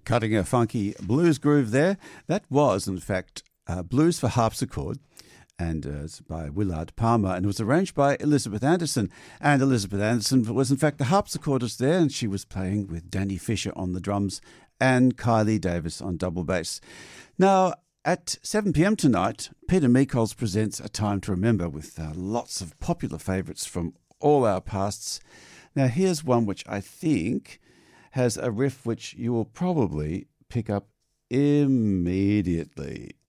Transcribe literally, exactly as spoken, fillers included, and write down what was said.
Cutting a funky blues groove there. That was, in fact, uh, Blues for Harpsichord, and uh, it's by Willard Palmer, and it was arranged by Elizabeth Anderson. And Elizabeth Anderson was, in fact, the harpsichordist there, and she was playing with Danny Fisher on the drums and Kylie Davis on double bass. Now, at seven p.m. tonight, Peter Meikols presents A Time to Remember with uh, lots of popular favourites from all our pasts. Now, here's one which I think has a riff which you will probably pick up immediately.